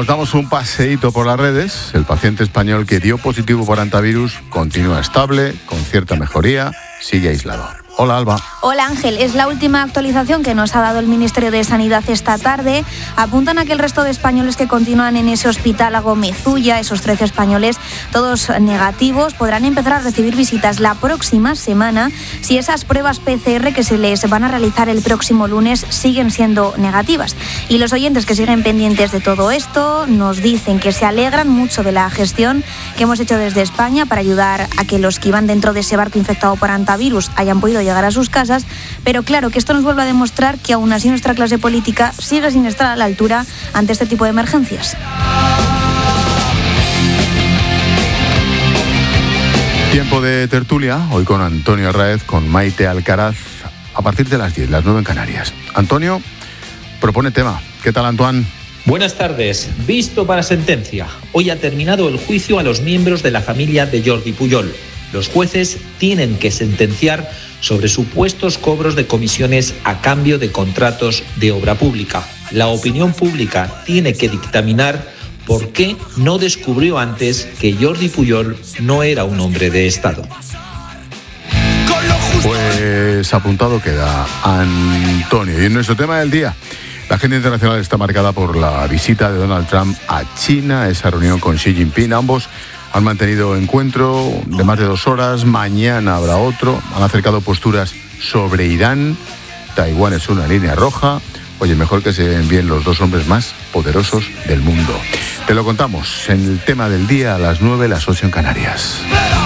Continuamos, damos un paseíto por las redes. El paciente español que dio positivo por hantavirus continúa estable, con cierta mejoría, sigue aislado. Hola, Alba. Hola, Ángel. Es la última actualización que nos ha dado el Ministerio de Sanidad esta tarde. Apuntan a que el resto de españoles que continúan en ese hospital Agomezulla, esos 13 españoles, todos negativos, podrán empezar a recibir visitas la próxima semana si esas pruebas PCR que se les van a realizar el próximo lunes siguen siendo negativas. Y los oyentes que siguen pendientes de todo esto nos dicen que se alegran mucho de la gestión que hemos hecho desde España para ayudar a que los que iban dentro de ese barco infectado por hantavirus hayan podido llegar a sus casas, pero claro que esto nos vuelve a demostrar que aún así nuestra clase política sigue sin estar a la altura ante este tipo de emergencias. Tiempo de tertulia, hoy con Antonio Arraez, con Maite Alcaraz, a partir de las 10, las 9 en Canarias. Antonio propone tema. ¿Qué tal, Antoine? Buenas tardes. Visto para sentencia. Hoy ha terminado el juicio a los miembros de la familia de Jordi Pujol. Los jueces tienen que sentenciar sobre supuestos cobros de comisiones a cambio de contratos de obra pública. La opinión pública tiene que dictaminar por qué no descubrió antes que Jordi Pujol no era un hombre de Estado. Pues apuntado queda, Antonio. Y en nuestro tema del día, la agenda internacional está marcada por la visita de Donald Trump a China, esa reunión con Xi Jinping. Ambos han mantenido encuentro de más de 2 horas, mañana habrá otro, han acercado posturas sobre Irán, Taiwán es una línea roja. Oye, mejor que se envíen los 2 hombres más poderosos del mundo. Te lo contamos en el tema del día a las 9, las 8 en Canarias.